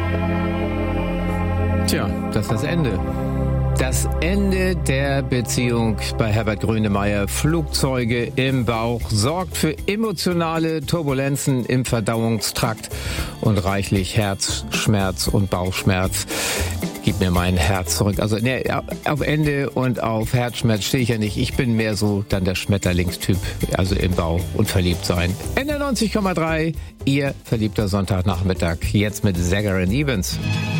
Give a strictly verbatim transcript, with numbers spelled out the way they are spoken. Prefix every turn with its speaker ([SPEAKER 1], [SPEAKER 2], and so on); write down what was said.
[SPEAKER 1] Tja, das ist das Ende. Das Ende der Beziehung bei Herbert Grönemeyer. Flugzeuge im Bauch sorgt für emotionale Turbulenzen im Verdauungstrakt und reichlich Herzschmerz und Bauchschmerz. Gib mir mein Herz zurück. Also ne, auf Ende und auf Herzschmerz stehe ich ja nicht. Ich bin mehr so dann der Schmetterlingstyp, also im Bauch und verliebt sein. N R neunzig Komma drei, Ihr verliebter Sonntagnachmittag. Jetzt mit Zager and Evans.